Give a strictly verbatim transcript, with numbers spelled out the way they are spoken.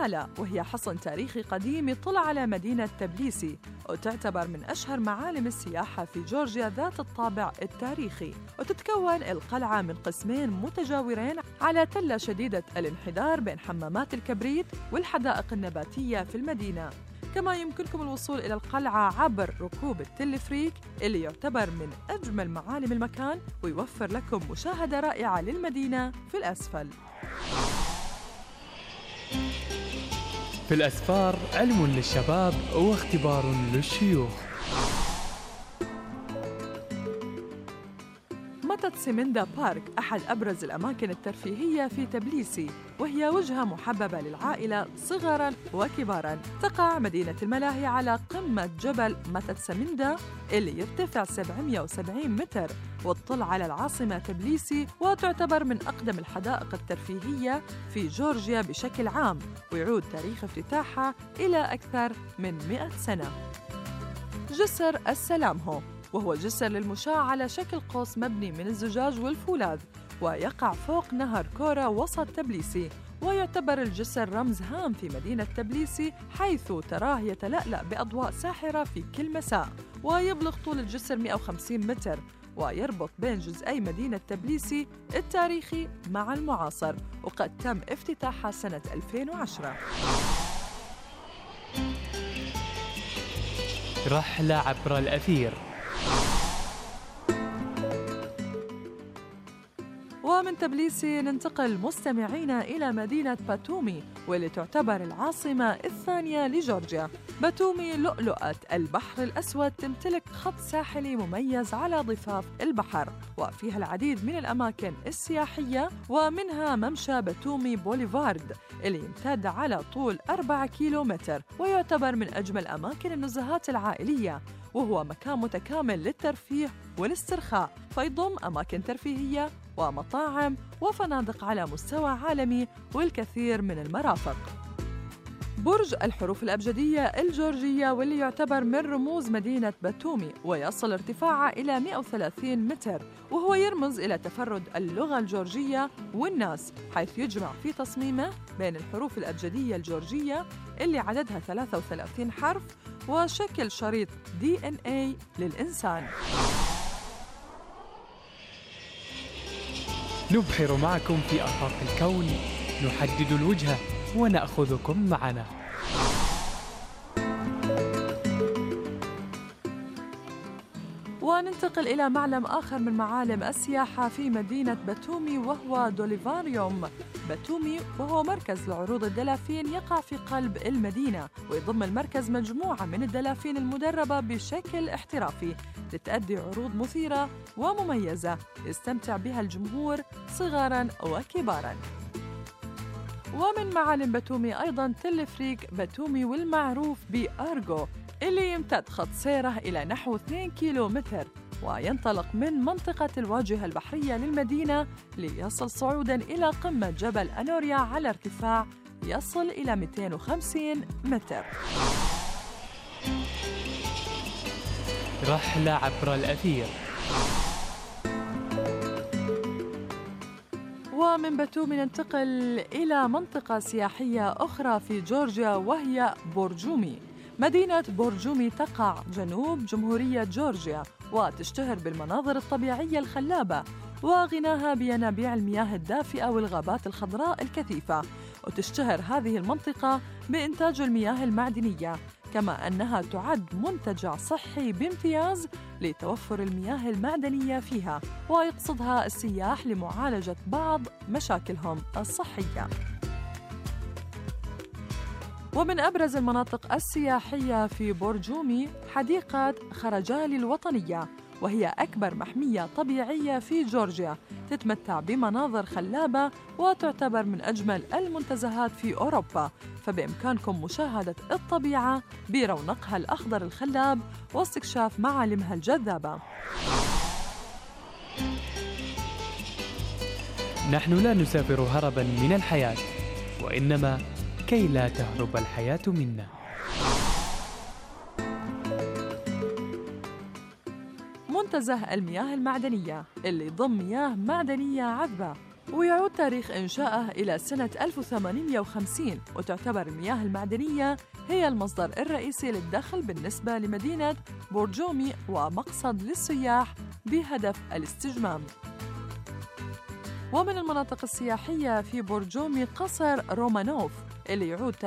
مالا، وهي حصن تاريخي قديم يطل على مدينة تبليسي، وتعتبر من أشهر معالم السياحة في جورجيا ذات الطابع التاريخي. وتتكون القلعة من قسمين متجاورين على تلة شديدة الانحدار بين حمامات الكبريت والحدائق النباتية في المدينة. كما يمكنكم الوصول إلى القلعة عبر ركوب التلفريك اللي يعتبر من أجمل معالم المكان، ويوفر لكم مشاهدة رائعة للمدينة في الأسفل. في الأسفار علم للشباب واختبار للشيوخ. ماتاتسيمندا بارك أحد أبرز الأماكن الترفيهية في تبليسي، وهي وجهة محببة للعائلة صغراً وكباراً. تقع مدينة الملاهي على قمة جبل ماتاتسيمندا اللي يرتفع سبعمئة وسبعين متر وتطل على العاصمة تبليسي، وتعتبر من أقدم الحدائق الترفيهية في جورجيا بشكل عام، ويعود تاريخ افتتاحها إلى أكثر من مئة سنة. جسر السلامهو، وهو جسر للمشاة على شكل قوس مبني من الزجاج والفولاذ، ويقع فوق نهر كورا وسط تبليسي. ويعتبر الجسر رمز هام في مدينة تبليسي، حيث تراه يتلألأ بأضواء ساحرة في كل مساء. ويبلغ طول الجسر مئة وخمسين متر، ويربط بين جزئي مدينة تبليسي التاريخي مع المعاصر، وقد تم افتتاحها سنة ألفين وعشرة. رحلة عبر الأثير. ومن تبليسي ننتقل مستمعينا إلى مدينة باتومي، واللي تعتبر العاصمة الثانية لجورجيا. باتومي لؤلؤة البحر الأسود، تمتلك خط ساحلي مميز على ضفاف البحر، وفيها العديد من الأماكن السياحية، ومنها ممشى باتومي بوليفارد اللي يمتد على طول أربعة كيلومتر، ويعتبر من أجمل أماكن النزهات العائلية، وهو مكان متكامل للترفيه والاسترخاء، فيضم أماكن ترفيهية ومطاعم وفنادق على مستوى عالمي والكثير من المرافق. برج الحروف الأبجدية الجورجية، واللي يعتبر من رموز مدينة باتومي، ويصل ارتفاعه إلى مئة وثلاثين متر، وهو يرمز إلى تفرد اللغة الجورجية والناس، حيث يجمع في تصميمه بين الحروف الأبجدية الجورجية اللي عددها ثلاثة وثلاثين حرف وشكل شريط دي إن إيه للإنسان. نبحر معكم في آفاق الكون، نحدد الوجهة ونأخذكم معنا. وننتقل إلى معلم آخر من معالم السياحة في مدينة باتومي، وهو دوليفاريوم باتومي، وهو مركز لعروض الدلافين يقع في قلب المدينة، ويضم المركز مجموعة من الدلافين المدربة بشكل احترافي لتأدي عروض مثيرة ومميزة يستمتع بها الجمهور صغاراً وكباراً. ومن معالم باتومي أيضاً تلفريك باتومي، والمعروف بأرغو، اللي يمتد خط سيره إلى نحو اثنين كيلومتر، وينطلق من منطقة الواجهة البحرية للمدينة ليصل صعوداً إلى قمة جبل أنوريا على ارتفاع يصل إلى مئتين وخمسين متر. رحلة عبر الأثير. ومن باتومي ننتقل إلى منطقة سياحية أخرى في جورجيا، وهي بورجومي. مدينة بورجومي تقع جنوب جمهورية جورجيا، وتشتهر بالمناظر الطبيعية الخلابة وغناها بينابيع المياه الدافئة والغابات الخضراء الكثيفة. وتشتهر هذه المنطقة بإنتاج المياه المعدنية، كما أنها تعد منتجع صحي بامتياز لتوفر المياه المعدنية فيها، ويقصدها السياح لمعالجة بعض مشاكلهم الصحية. ومن أبرز المناطق السياحية في بورجومي حديقة خرجالي الوطنية، وهي أكبر محمية طبيعية في جورجيا، تتمتع بمناظر خلابة وتعتبر من أجمل المنتزهات في أوروبا، فبإمكانكم مشاهدة الطبيعة برونقها الأخضر الخلاب واستكشاف معالمها الجذابة. نحن لا نسافر هرباً من الحياة، وإنما كي لا تهرب الحياة منا. منتزه المياه المعدنية اللي يضم مياه معدنية عذبة ويعود تاريخ إنشائه إلى سنة ألف وثمانمئة وخمسين، وتعتبر المياه المعدنية هي المصدر الرئيسي للدخل بالنسبة لمدينة بورجومي ومقصد للسياح بهدف الاستجمام. ومن المناطق السياحية في بورجومي قصر رومانوف اللي يعود